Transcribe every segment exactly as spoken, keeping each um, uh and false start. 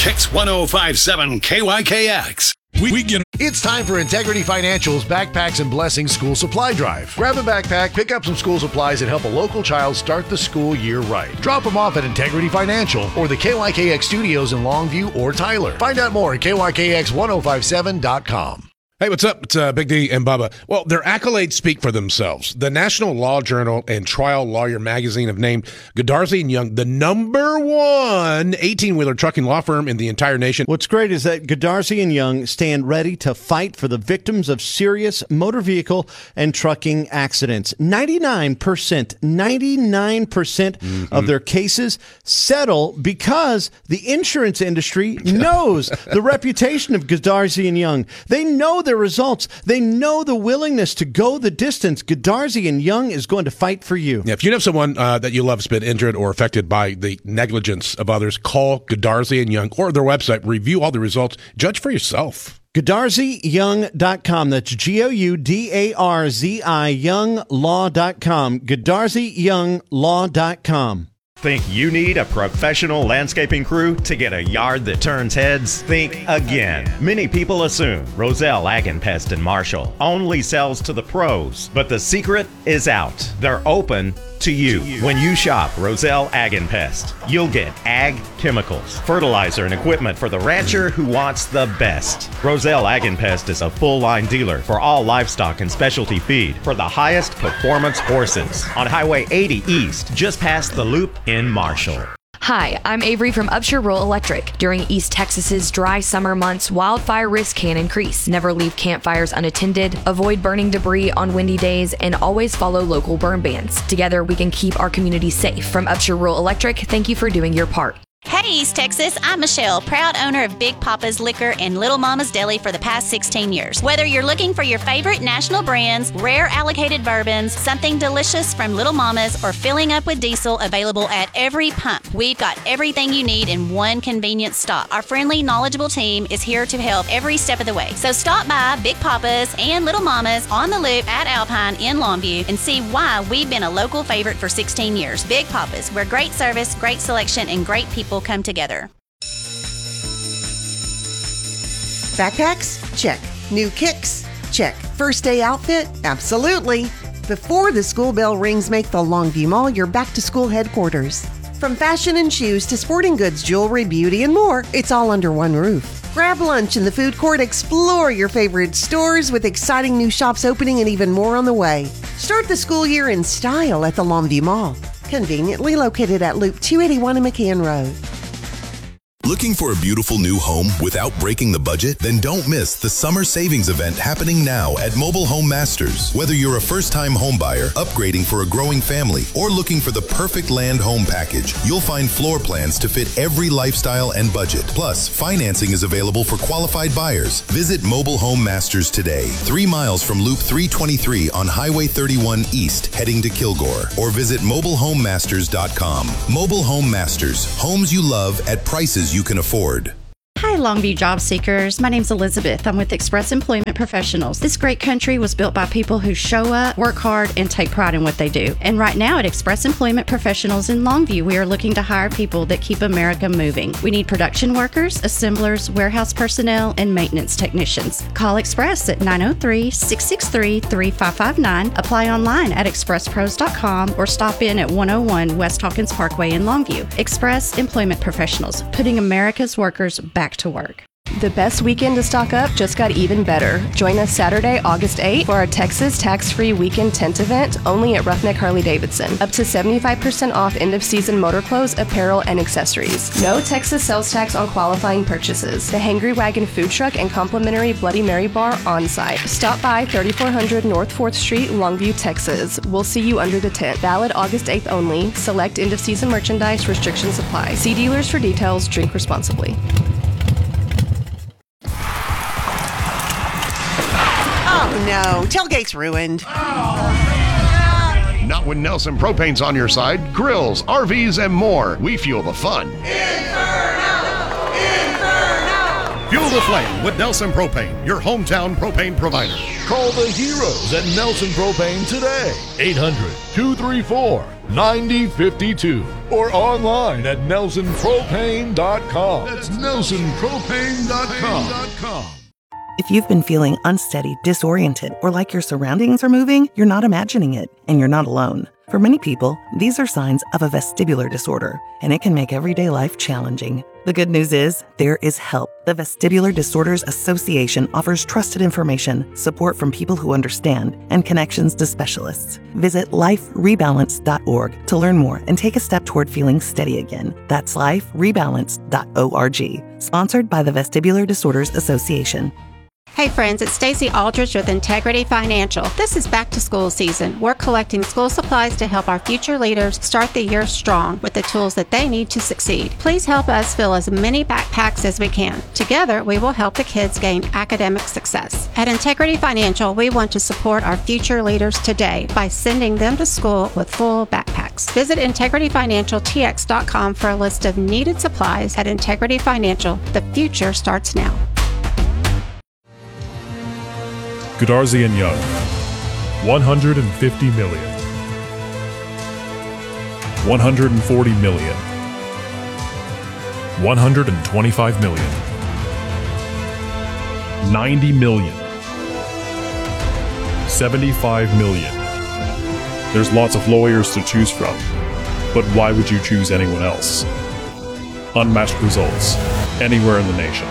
Kicks one oh five point seven K Y K X. We, we get It's time for Integrity Financial's Backpacks and Blessings School Supply Drive. Grab a backpack, pick up some school supplies, and help a local child start the school year right. Drop them off at Integrity Financial or the K Y K X studios in Longview or Tyler. Find out more at K Y K X ten fifty-seven dot com. Hey, what's up? It's uh, Big D and Bubba. Well, their accolades speak for themselves. The National Law Journal and Trial Lawyer Magazine have named Godarzi and Young the number one eighteen-wheeler trucking law firm in the entire nation. What's great is that Godarzi and Young stand ready to fight for the victims of serious motor vehicle and trucking accidents. ninety-nine percent, ninety-nine percent mm-hmm. of their cases settle because the insurance industry knows the reputation of Godarzi and Young. They know their results. They know the willingness to go the distance. Godarzi and Young is going to fight for you. Yeah, if you know someone uh, that you love has been injured or affected by the negligence of others, call Godarzi and Young or their website. Review all the results. Judge for yourself. Godarzi Young dot com. That's G O U D A R Z I Young Law dot com. Godarzi Young Law dot com. Think you need a professional landscaping crew to get a yard that turns heads? Think again. Many people assume Roselle Ag and Pest in Marshall only sells to the pros, but the secret is out. They're open to you. When you shop Roselle Ag and Pest, you'll get ag chemicals, fertilizer, and equipment for the rancher who wants the best. Roselle Ag and Pest is a full-line dealer for all livestock and specialty feed for the highest performance horses on Highway eighty East, just past the loop in Marshall. Hi, I'm Avery from Upshur Rural Electric. During East Texas's dry summer months, wildfire risk can increase. Never leave campfires unattended, avoid burning debris on windy days, and always follow local burn bans. Together, we can keep our community safe. From Upshur Rural Electric, thank you for doing your part. Hey East Texas, I'm Michelle, proud owner of Big Papa's Liquor and Little Mama's Deli for the past sixteen years. Whether you're looking for your favorite national brands, rare allocated bourbons, something delicious from Little Mama's, or filling up with diesel available at every pump, we've got everything you need in one convenient stop. Our friendly, knowledgeable team is here to help every step of the way. So stop by Big Papa's and Little Mama's on the Loop at Alpine in Longview and see why we've been a local favorite for sixteen years. Big Papa's, where great service, great selection, and great people come together. Backpacks? Check. New kicks? Check. First day outfit? Absolutely. Before the school bell rings, make the Longview Mall your back-to-school headquarters. From fashion and shoes to sporting goods, jewelry, beauty, and more, it's all under one roof. Grab lunch in the food court, explore your favorite stores with exciting new shops opening and even more on the way. Start the school year in style at the Longview Mall, conveniently located at Loop two eighty-one and McCann Road. Looking for a beautiful new home without breaking the budget? Then don't miss the summer savings event happening now at Mobile Home Masters. Whether you're a first-time home buyer, upgrading for a growing family, or looking for the perfect land home package, you'll find floor plans to fit every lifestyle and budget. Plus, financing is available for qualified buyers. Visit Mobile Home Masters today, three miles from Loop three twenty-three on Highway thirty-one East, heading to Kilgore, or visit mobile home masters dot com. Mobile Home Masters, homes you love at prices you can afford. Hi, Longview job seekers. My name's Elizabeth. I'm with Express Employment Professionals. This great country was built by people who show up, work hard, and take pride in what they do. And right now at Express Employment Professionals in Longview, we are looking to hire people that keep America moving. We need production workers, assemblers, warehouse personnel, and maintenance technicians. Call Express at nine oh three, six six three, three five five nine. Apply online at express pros dot com or stop in at one oh one West Hawkins Parkway in Longview. Express Employment Professionals, putting America's workers back to work. The best weekend to stock up just got even better. Join us Saturday, August eighth for our Texas Tax-Free Weekend Tent event only at Roughneck Harley-Davidson. Up to seventy-five percent off end-of-season motor clothes, apparel, and accessories. No Texas sales tax on qualifying purchases. The Hangry Wagon food truck and complimentary Bloody Mary bar on site. Stop by thirty-four hundred North fourth Street, Longview, Texas. We'll see you under the tent. Valid August eighth only. Select end-of-season merchandise. Restrictions apply. See dealers for details. Drink responsibly. Oh no, tailgate's ruined. Not when Nelson Propane's on your side. Grills, R Vs, and more. We fuel the fun. Inferno! Inferno! Fuel the flame with Nelson Propane, your hometown propane provider. Call the heroes at Nelson Propane today. eight hundred, two three four, nine zero five two or online at nelson propane dot com. That's nelson propane dot com. If you've been feeling unsteady, disoriented, or like your surroundings are moving, you're not imagining it, and you're not alone. For many people, these are signs of a vestibular disorder, and it can make everyday life challenging. The good news is, there is help. The Vestibular Disorders Association offers trusted information, support from people who understand, and connections to specialists. Visit life rebalance dot org to learn more and take a step toward feeling steady again. That's life rebalance dot org. Sponsored by the Vestibular Disorders Association. Hey friends, it's Stacey Aldridge with Integrity Financial. This is back to school season. We're collecting school supplies to help our future leaders start the year strong with the tools that they need to succeed. Please help us fill as many backpacks as we can. Together, we will help the kids gain academic success. At Integrity Financial, we want to support our future leaders today by sending them to school with full backpacks. Visit integrity financial t x dot com for a list of needed supplies. At Integrity Financial, the future starts now. Goodarzi and Young, one hundred fifty million. one hundred forty million. one hundred twenty-five million. ninety million. seventy-five million. There's lots of lawyers to choose from, but why would you choose anyone else? Unmatched results, anywhere in the nation.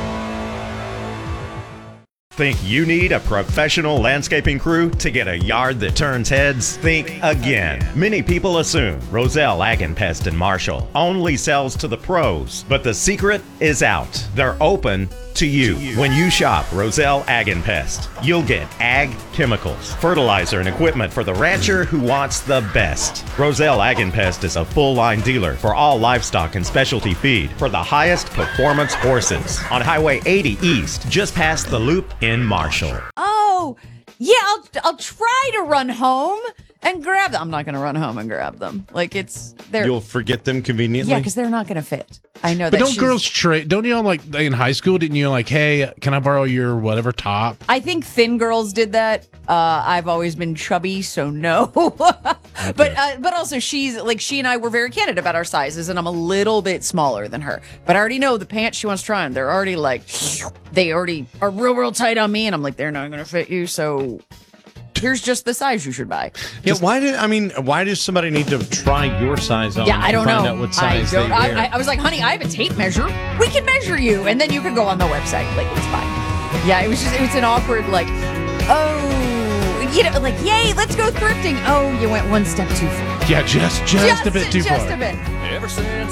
Think you need a professional landscaping crew to get a yard that turns heads? Think again. Many people assume Roselle Ag and Pest in Marshall only sells to the pros, but the secret is out. They're open to you. When you shop Roselle Ag and Pest, you'll get ag chemicals, fertilizer, and equipment for the rancher who wants the best. Roselle Ag and Pest is a full-line dealer for all livestock and specialty feed for the highest performance horses on Highway eighty East, just past the loop in Marshall. Oh, yeah, I'll, I'll try to run home and grab them. I'm not going to run home and grab them. Like, it's... they're You'll forget them conveniently? Yeah, because they're not going to fit. I know but that don't she's- girls trade? Don't you all like in high school? Didn't you like, hey, can I borrow your whatever top? I think thin girls did that. Uh, I've always been chubby, so no. But uh, but also she's like she and I were very candid about our sizes, and I'm a little bit smaller than her. But I already know the pants she wants to try on. They're already like they already are real real tight on me, and I'm like they're not going to fit you. So here's just the size you should buy. Yeah, why did I mean? Why does somebody need to try your size on? Yeah, I don't to find know. out what size I, don't, they wear? I, I was like, honey, I have a tape measure. We can measure you, and then you can go on the website. Like it's fine. Yeah, it was just it was an awkward like, oh, you know, like yay, let's go thrifting. Oh, you went one step too far. Yeah, just just, Just a bit too just far. a bit. Ever since